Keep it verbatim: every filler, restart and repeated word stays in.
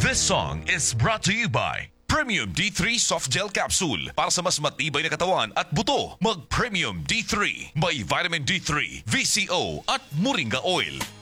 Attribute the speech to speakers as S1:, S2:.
S1: This song is brought to you by Premium D three Soft Gel Capsule. Para sa mas matibay na katawan at buto, mag Premium D three. May vitamin D three, V C O at Moringa Oil.